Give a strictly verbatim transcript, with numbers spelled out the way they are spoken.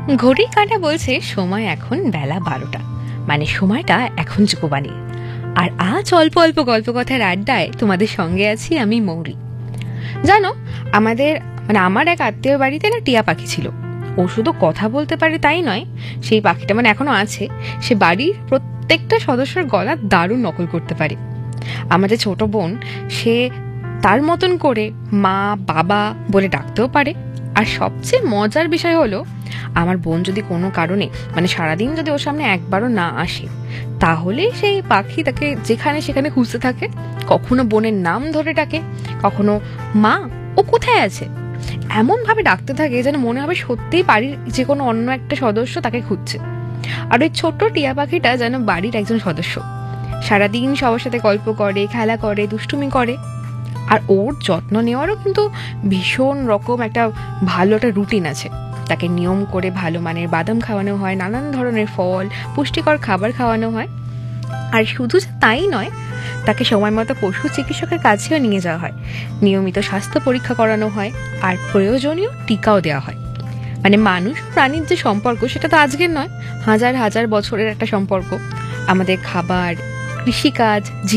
ঘড়ির কাঁটা বলছে সময় এখন বেলা বারোটা, মানে সময়টা এখন যুগবাণী। আর আজ অল্প অল্প গল্প কথার আড্ডায় তোমাদের সঙ্গে আছি আমি মৌরি। জানো, আমাদের মানে আমার এক আত্মীয় বাড়িতে না টিয়া পাখি ছিল। ও শুধু কথা বলতে পারে তাই নয়, সেই পাখিটা মানে এখনো আছে, সে বাড়ির প্রত্যেকটা সদস্যের গলা দারুণ নকল করতে পারে। আমাদের ছোট বোন, সে তার মতন করে মা বাবা বলে ডাকতেও পারে। আর সবচেয়ে মজার বিষয় হলো, আমার বোন যদি কোনো কারণে মানে সারাদিন যদি ওর সামনে একবারও না আসে, তাহলে সেই পাখি তাকে যেখানে সেখানে খুঁজতে থাকে। কখনো বোনের নাম ধরে ডাকে, কখনো মা ও কোথায় আছে এমন ভাবে ডাকতে থাকে যেন মনে হবে সত্যিই বাড়ির যে কোনো অন্য একটা সদস্য তাকে খুঁজছে। আর ওই ছোট্ট টিয়া পাখিটা যেন বাড়ির একজন সদস্য, সারাদিন সবার সাথে গল্প করে, খেলা করে, দুষ্টুমি করে। আর ওর যত্ন নেওয়ারও কিন্তু ভীষণ রকম একটা ভালো একটা রুটিন আছে। তাকে নিয়ম করে ভালো মানের বাদাম খাওয়ানো হয়, নানান ধরনের ফল, পুষ্টিকর খাবার খাওয়ানো হয়। আর শুধু তাই নয়, তাকে সময় মতো পশু চিকিৎসকের কাছেও নিয়ে যাওয়া হয়, নিয়মিত স্বাস্থ্য পরীক্ষা করানো হয়, আর প্রয়োজনীয় টিকাও দেওয়া হয়। মানে মানুষ প্রাণীর যে সম্পর্ক, সেটা তো আজকের নয়, হাজার হাজার বছরের একটা সম্পর্ক। আমাদের খাবার, কৃষিকাজ,